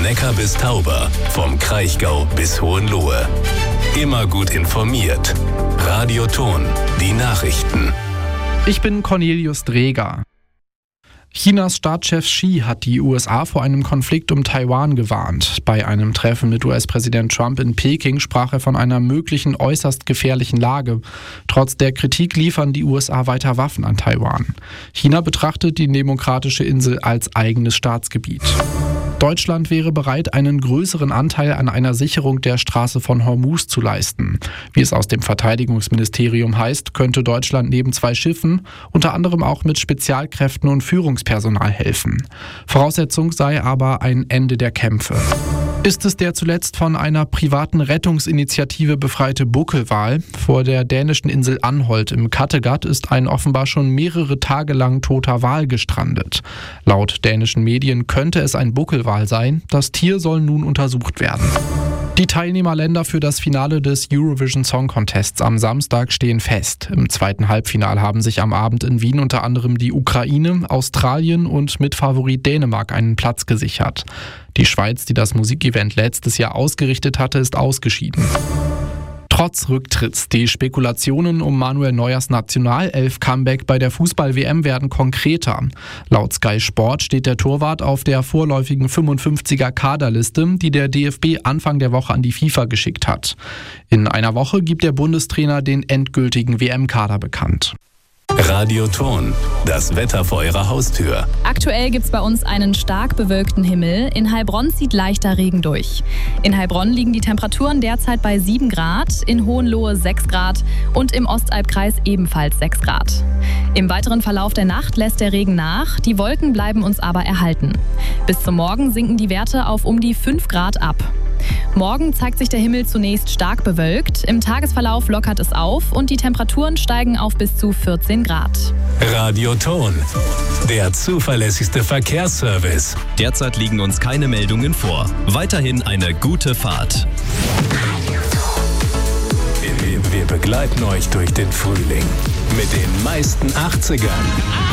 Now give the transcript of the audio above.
Neckar bis Tauber, vom Kraichgau bis Hohenlohe. Immer gut informiert. Radio Thon, die Nachrichten. Ich bin Cornelius Dreger. Chinas Staatschef Xi hat die USA vor einem Konflikt um Taiwan gewarnt. Bei einem Treffen mit US-Präsident Trump in Peking sprach er von einer möglichen äußerst gefährlichen Lage. Trotz der Kritik liefern die USA weiter Waffen an Taiwan. China betrachtet die demokratische Insel als eigenes Staatsgebiet. Deutschland wäre bereit, einen größeren Anteil an einer Sicherung der Straße von Hormuz zu leisten. Wie es aus dem Verteidigungsministerium heißt, könnte Deutschland neben 2 Schiffen unter anderem auch mit Spezialkräften und Führungspersonal helfen. Voraussetzung sei aber ein Ende der Kämpfe. Ist es der zuletzt von einer privaten Rettungsinitiative befreite Buckelwal? Vor der dänischen Insel Anholt im Kattegat ist ein offenbar schon mehrere Tage lang toter Wal gestrandet. Laut dänischen Medien könnte es ein Buckelwal sein. Das Tier soll nun untersucht werden. Die Teilnehmerländer für das Finale des Eurovision Song Contests am Samstag stehen fest. Im zweiten Halbfinale haben sich am Abend in Wien unter anderem die Ukraine, Australien und Mitfavorit Dänemark einen Platz gesichert. Die Schweiz, die das Musikevent letztes Jahr ausgerichtet hatte, ist ausgeschieden. Trotz Rücktritts, die Spekulationen um Manuel Neuers Nationalelf-Comeback bei der Fußball-WM werden konkreter. Laut Sky Sport steht der Torwart auf der vorläufigen 55er-Kaderliste, die der DFB Anfang der Woche an die FIFA geschickt hat. In einer Woche gibt der Bundestrainer den endgültigen WM-Kader bekannt. Radio Thon, das Wetter vor Ihrer Haustür. Aktuell gibt es bei uns einen stark bewölkten Himmel. In Heilbronn zieht leichter Regen durch. In Heilbronn liegen die Temperaturen derzeit bei 7 Grad, in Hohenlohe 6 Grad und im Ostalbkreis ebenfalls 6 Grad. Im weiteren Verlauf der Nacht lässt der Regen nach, die Wolken bleiben uns aber erhalten. Bis zum Morgen sinken die Werte auf um die 5 Grad ab. Morgen zeigt sich der Himmel zunächst stark bewölkt, im Tagesverlauf lockert es auf und die Temperaturen steigen auf bis zu 14 Grad. Radio Thon, der zuverlässigste Verkehrsservice. Derzeit liegen uns keine Meldungen vor. Weiterhin eine gute Fahrt. Wir begleiten euch durch den Frühling mit den meisten 80ern.